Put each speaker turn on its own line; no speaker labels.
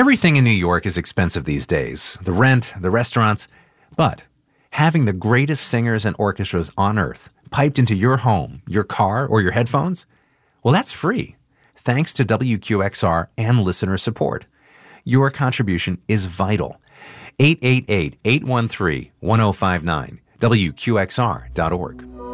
Everything in New York is expensive these days. The rent, the restaurants. But having the greatest singers and orchestras on earth piped into your home, your car, or your headphones, well, that's free, thanks to WQXR and listener support. Your contribution is vital. 888-813-1059, WQXR.org.